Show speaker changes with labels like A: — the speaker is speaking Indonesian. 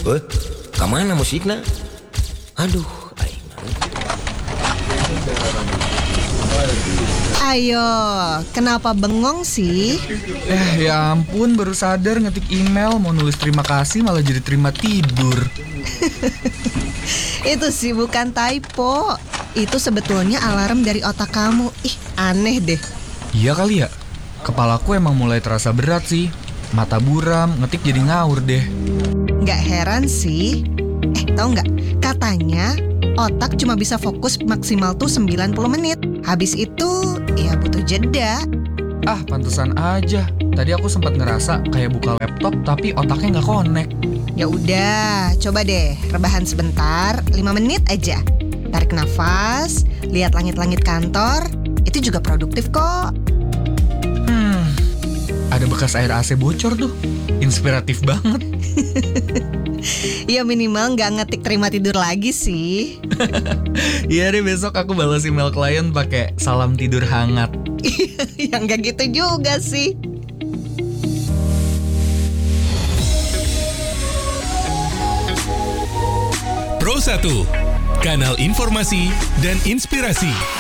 A: Eh, kemana musiknya? Aduh, aing.
B: Ayo, kenapa bengong sih?
C: Ya ampun, baru sadar ngetik email mau nulis terima kasih malah jadi terima tidur.
B: Itu sih bukan typo. Itu sebetulnya alarm dari otak kamu. Ih, aneh deh.
C: Iya kali ya, kepalaku emang mulai terasa berat sih. Mata buram, ngetik jadi ngawur deh.
B: Nggak heran sih. Tahu nggak? Katanya otak cuma bisa fokus maksimal tuh 90 menit. Habis itu ya butuh jeda.
C: Ah, pantesan aja. Tadi aku sempat ngerasa kayak buka laptop tapi otaknya nggak connect.
B: Ya udah, coba deh rebahan sebentar, 5 menit aja. Tarik nafas, lihat langit-langit kantor. Itu juga produktif kok.
C: Ada bekas air AC bocor tuh. Inspiratif banget.
B: Ya minimal nggak ngetik terima tidur lagi sih.
C: Iya deh, besok aku balas email klien pakai salam tidur hangat.
B: Ya nggak gitu juga sih.
D: Pro 1, kanal informasi dan inspirasi.